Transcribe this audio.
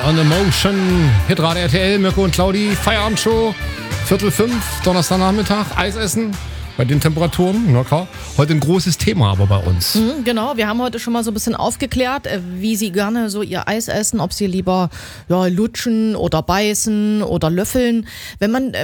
on Emotion. Hitradio RTL, Mirko und Claudi, Feierabendshow, 4:45, Donnerstagnachmittag, Eis essen. Bei den Temperaturen, na klar. Heute ein großes Thema aber bei uns. Genau, wir haben heute schon mal so ein bisschen aufgeklärt, wie Sie gerne so Ihr Eis essen, ob Sie lieber lutschen oder beißen oder löffeln. Wenn man